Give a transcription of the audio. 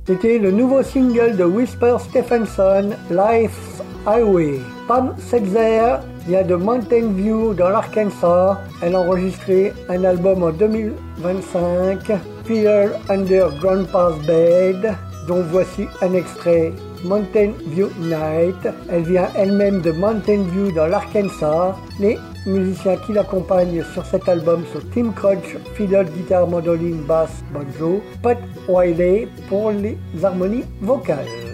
C'était le nouveau single de Whisper Stephenson, Life's Highway. Pam Setzer vient de Mountain View dans l'Arkansas. Elle a enregistré un album en 2025, Fear Under Grandpa's Bed, dont voici un extrait, Mountain View Night. Elle vient elle-même de Mountain View dans l'Arkansas. Les musiciens qui l'accompagnent sur cet album sont Tim Crutch, fiddle, guitare, mandoline, basse, banjo, Pat Wiley pour les harmonies vocales.